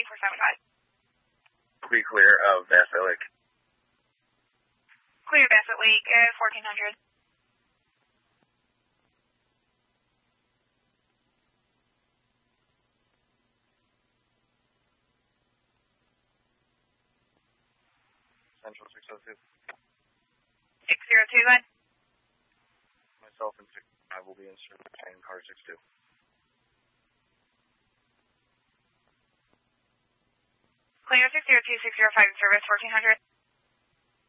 475. Clear of Bassett Lake. Clear Bassett Lake, 1400. Central 602. 602, go ahead. Myself and I will be in service in car 62. Clear 602, 605 service, 1400.